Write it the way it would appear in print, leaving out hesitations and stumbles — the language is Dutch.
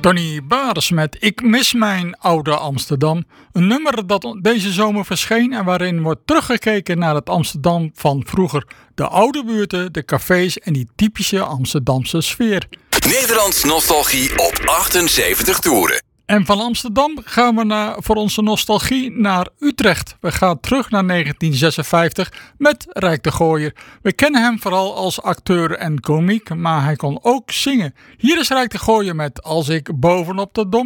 Tony Baars met Ik mis mijn oude Amsterdam. Een nummer dat deze zomer verscheen en waarin wordt teruggekeken naar het Amsterdam van vroeger. De oude buurten, de cafés en die typische Amsterdamse sfeer. Nederlands nostalgie op 78 toeren. En van Amsterdam gaan we voor onze nostalgie naar Utrecht. We gaan terug naar 1956 met Rijk de Gooier. We kennen hem vooral als acteur en komiek, maar hij kon ook zingen. Hier is Rijk de Gooier met Als ik bovenop de Dom